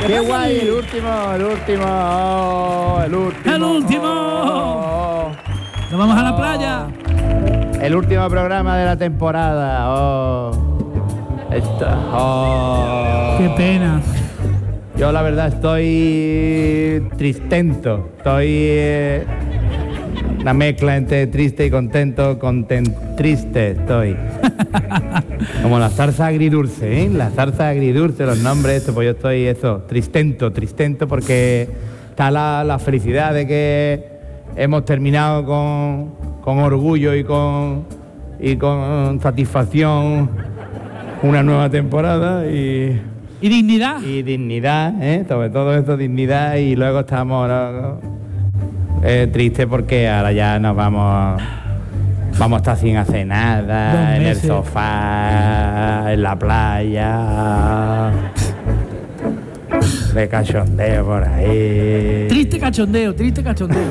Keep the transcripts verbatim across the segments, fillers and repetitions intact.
¡Qué guay! El último, el último, oh, el último. ¡El último! Oh, ¡Nos vamos oh, a la playa! El último programa de la temporada. Oh, esto, oh. ¡Qué pena! Yo la verdad estoy tristento. Estoy eh, una mezcla entre triste y contento, content triste estoy. Como la zarza agridulce, ¿eh? La zarza agridulce, los nombres, esto, pues yo estoy eso, tristento, tristento porque está la, la felicidad de que hemos terminado con, con orgullo y con, y con satisfacción una nueva temporada y... ¿Y dignidad? Y dignidad, ¿eh? Sobre todo esto, dignidad, y luego estamos ¿no? eh, tristes porque ahora ya nos vamos... Vamos a estar sin hacer nada, en el sofá, en la playa, de cachondeo por ahí. Triste cachondeo, triste cachondeo.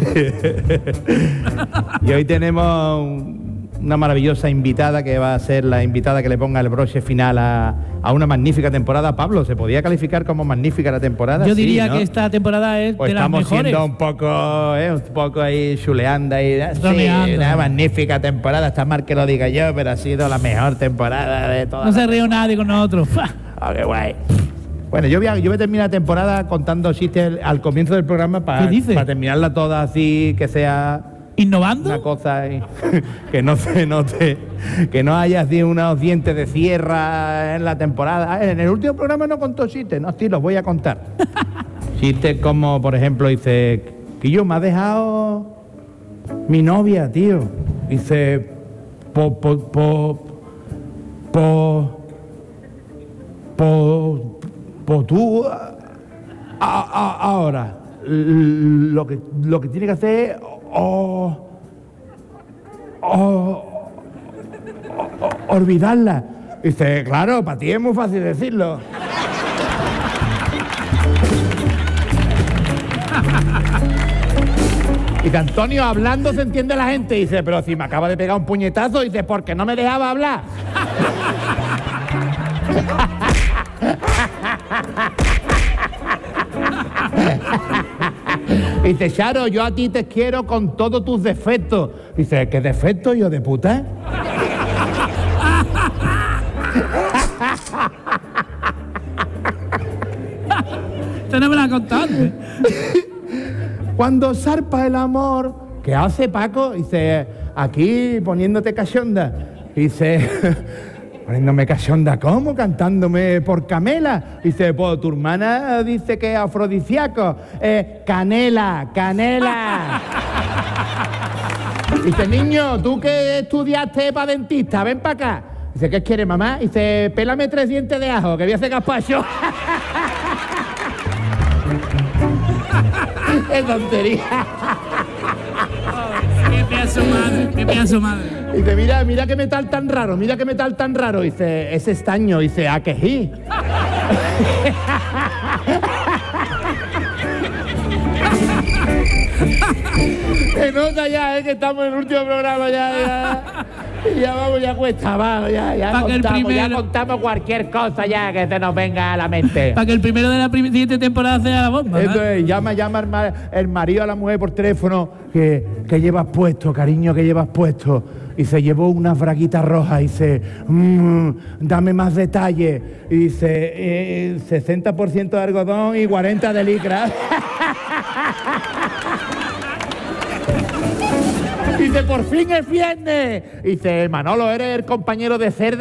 Y hoy tenemos una maravillosa invitada que va a ser la invitada que le ponga el broche final a, a una magnífica temporada. Pablo, ¿se podía calificar como magnífica la temporada? Yo sí, diría ¿no? que esta temporada es pues de las estamos mejores. siendo un poco, eh, un poco ahí chuleando y sí, Bromeando. una magnífica temporada. Está mal que lo diga yo, pero ha sido la mejor temporada de todas. No se rió nadie con nosotros. Oh, qué guay. Bueno, yo voy, a, yo voy a terminar la temporada contando chistes al comienzo del programa para terminarla toda así, que sea... ¿Innovando? Una cosa eh, que no se note, que no haya así unos dientes de sierra en la temporada. Ah, en el último programa no contó chistes, no, sí, los voy a contar. Chistes como, por ejemplo, dice, que yo me ha dejado mi novia, tío. Dice, po, po, po, po, po, po tú, a, a, ahora, lo que, lo que tiene que hacer es... O, o, o, o, olvidarla. Dice, claro, para ti es muy fácil decirlo. Dice, Antonio, hablando se entiende la gente. Dice, pero si me acaba de pegar un puñetazo. Dice, porque no me dejaba hablar. Dice, Charo, yo a ti te quiero con todos tus defectos. Dice, ¿qué defectos, yo de puta? Tenemos la constante. Cuando zarpa el amor, ¿qué hace Paco? Dice, aquí poniéndote cachonda. Dice, poniéndome cachonda, ¿cómo? Cantándome por Camela. Dice, pues tu hermana dice que es afrodisíaco. Eh, canela, canela. Dice, niño, tú que estudiaste para dentista, ven para acá. Dice, ¿qué quieres, mamá? Dice, pélame tres dientes de ajo, que voy a hacer gazpacho. ¡Qué tontería! Oh, ¡qué pedazo madre! ¡Qué pedazo madre! Dice, mira, mira qué metal tan raro, mira qué metal tan raro. Dice, es estaño. Dice, ¿a qué sí? Se nota ya, eh, que estamos en el último programa ya, ya. Ya vamos, ya cuesta, vamos, ya, ya contamos, primero... ya contamos cualquier cosa ya que se nos venga a la mente. Para que el primero de la siguiente temporada sea la bomba. Entonces, llama, llama el, mar, el marido a la mujer por teléfono, que, que llevas puesto, cariño, que llevas puesto. Y se llevó unas braguitas rojas y dice, mmm, dame más detalles. Y dice, eh, sesenta por ciento de algodón y cuarenta de licra. Dice, por fin es viernes. Dice, Manolo, eres el compañero de Cerda.